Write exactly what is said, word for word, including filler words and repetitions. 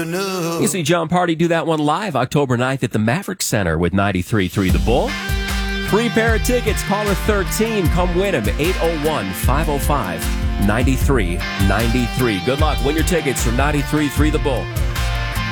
you know. You see John Party do that one live October ninth at the Maverick Center with ninety-three point three The Bull. Free pair of tickets. Caller thirteen. Come win them. eight oh one, five oh five, nine three nine three. Good luck. Win your tickets from ninety-three point three The Bull.